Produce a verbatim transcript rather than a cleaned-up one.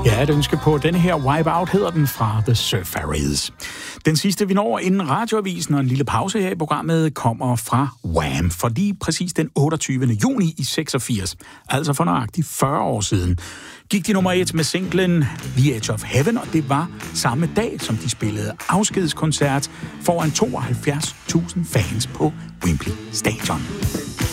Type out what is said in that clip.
Ja, et ønske på denne her Wipeout hedder den fra The Surfaris. Den sidste, vi når inden radioavisen og en lille pause her i programmet, kommer fra Wham! For lige præcis den otteogtyvende juni i seksogfirs, altså for nøjagtigt fyrre år siden, gik de nummer et med singlen The Edge of Heaven, og det var samme dag, som de spillede afskedskoncert foran tooghalvfjerds tusind fans på Wembley Stadion.